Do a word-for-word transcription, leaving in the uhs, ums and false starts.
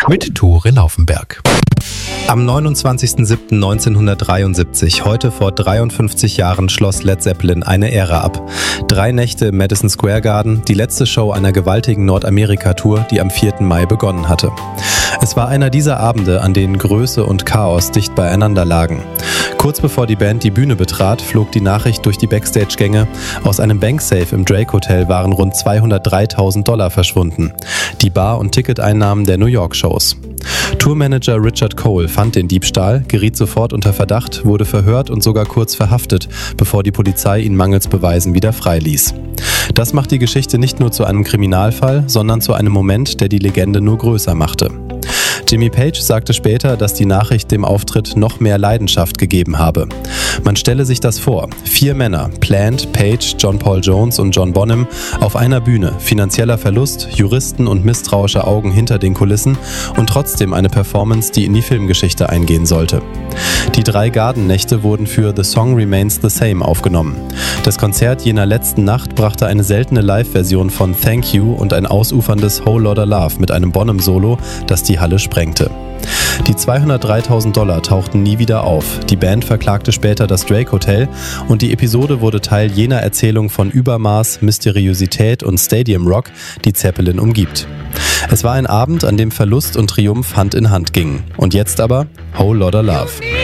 mit Tore Laufenberg. Am neunundzwanzigsten siebten neunzehnhundertdreiundsiebzig, heute vor dreiundfünfzig Jahren, schloss Led Zeppelin eine Ära ab. Drei Nächte im Madison Square Garden, die letzte Show einer gewaltigen Nordamerika-Tour, die am vierten Mai begonnen hatte. Es war einer dieser Abende, an denen Größe und Chaos dicht beieinander lagen. Kurz bevor die Band die Bühne betrat, flog die Nachricht durch die Backstage-Gänge: Aus einem Banksafe im Drake Hotel waren rund zweihundertdreitausend Dollar verschwunden. Die Bar- und Ticketeinnahmen der New York-Shows. Tourmanager Richard Cole fand den Diebstahl, geriet sofort unter Verdacht, wurde verhört und sogar kurz verhaftet, bevor die Polizei ihn mangels Beweisen wieder freiließ. Das macht die Geschichte nicht nur zu einem Kriminalfall, sondern zu einem Moment, der die Legende nur größer machte. Jimmy Page sagte später, dass die Nachricht dem Auftritt noch mehr Leidenschaft gegeben habe. Man stelle sich das vor: Vier Männer, Plant, Page, John Paul Jones und John Bonham, auf einer Bühne, finanzieller Verlust, Juristen und misstrauische Augen hinter den Kulissen und trotzdem eine Performance, die in die Filmgeschichte eingehen sollte. Die drei Garden-Nächte wurden für The Song Remains the Same aufgenommen. Das Konzert jener letzten Nacht brachte eine seltene Live-Version von Thank You und ein ausuferndes Whole Lotta Love mit einem Bonham-Solo, das die Halle sprengte. Die zweihundertdreitausend Dollar tauchten nie wieder auf. Die Band verklagte später das Drake Hotel und die Episode wurde Teil jener Erzählung von Übermaß, Mysteriosität und Stadium Rock, die Zeppelin umgibt. Es war ein Abend, an dem Verlust und Triumph Hand in Hand gingen. Und jetzt aber Whole Lotta Love.